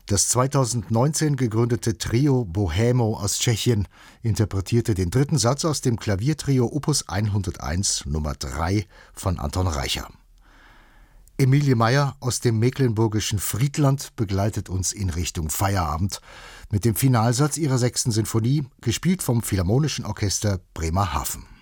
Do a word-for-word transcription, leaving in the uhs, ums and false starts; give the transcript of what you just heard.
Das zweitausendneunzehn gegründete Trio Bohemo aus Tschechien interpretierte den dritten Satz aus dem Klaviertrio Opus hunderteins Nummer drei von Anton Reicher. Emilie Meyer aus dem mecklenburgischen Friedland begleitet uns in Richtung Feierabend mit dem Finalsatz ihrer sechsten Sinfonie, gespielt vom Philharmonischen Orchester Bremerhaven.